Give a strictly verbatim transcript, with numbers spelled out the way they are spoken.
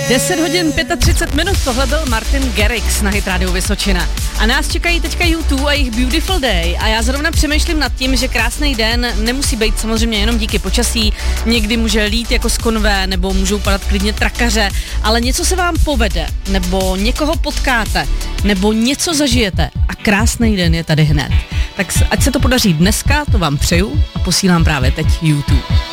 deset hodin třicet pět minut, tohle byl Martin Garrix na Hit Radio Vysočina. A nás čekají teďka U dva a jejich Beautiful Day a já zrovna přemýšlím nad tím, že krásný den nemusí být samozřejmě jenom díky počasí, někdy může lít jako z konve, nebo můžou padat klidně trakaře, ale něco se vám povede, nebo někoho potkáte, nebo něco zažijete a krásný den je tady hned. Tak ať se to podaří dneska, to vám přeju a posílám právě teď U dva.